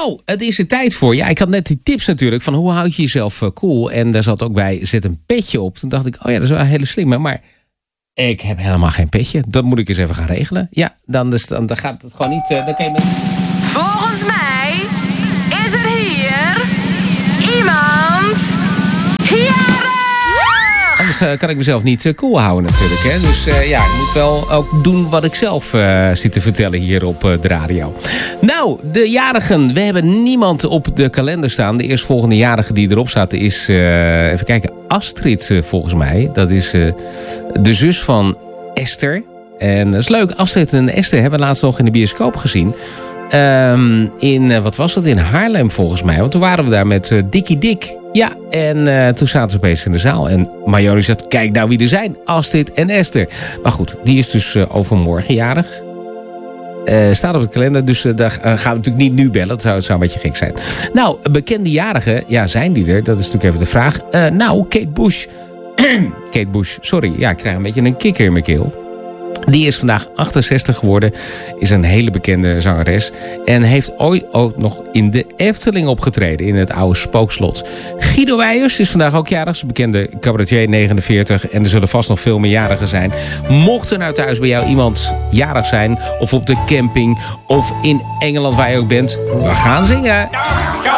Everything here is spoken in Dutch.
Nou, het is er tijd voor. Ja, ik had net die tips natuurlijk van hoe houd je jezelf cool. En daar zat ook bij, zet een petje op. Toen dacht ik, oh ja, dat is wel een hele slimme. Maar ik heb helemaal geen petje. Dat moet ik eens even gaan regelen. Ja, dan gaat het gewoon niet. Dan kan je met... Volgens mij is er hier iemand jarig! Anders kan ik mezelf niet cool houden natuurlijk. Hè? Dus ja, ik moet wel ook doen wat ik zelf zit te vertellen hier op de radio. Nou, de jarigen. We hebben niemand op de kalender staan. De eerstvolgende jarige die erop staat is, even kijken, Astrid volgens mij. Dat is de zus van Esther. En dat is leuk. Astrid en Esther hebben we laatst nog in de bioscoop gezien. Wat was dat? In Haarlem volgens mij. Want toen waren we daar met Dikkie Dik. Ja, en toen zaten ze opeens in de zaal. En Marjorie zegt, kijk nou wie er zijn. Astrid en Esther. Maar goed, die is dus overmorgen jarig. Staat op de kalender, dus daar gaan we natuurlijk niet nu bellen. Het zou een beetje gek zijn. Nou, bekende jarigen, ja, zijn die er? Dat is natuurlijk even de vraag. Kate Bush. Kate Bush, sorry. Ja, ik krijg een beetje een kikker in mijn keel. Die is vandaag 68 geworden. Is een hele bekende zangeres. En heeft ooit ook nog in de Efteling opgetreden. In het oude Spookslot. Guido Weijers is vandaag ook jarig. Een bekende cabaretier, 49. En er zullen vast nog veel meer jarigen zijn. Mocht er nou thuis bij jou iemand jarig zijn. Of op de camping. Of in Engeland waar je ook bent. We gaan zingen.